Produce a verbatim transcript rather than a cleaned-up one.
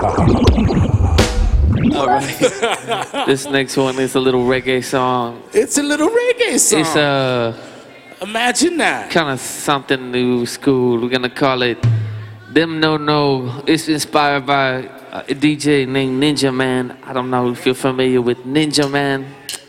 All right. This next one is a little reggae song. It's a little reggae song. It's uh, Imagine that. kind of something new school. We're gonna call it Them No No. It's inspired by a D J named Ninja Man. I don't know if you're familiar with Ninja Man.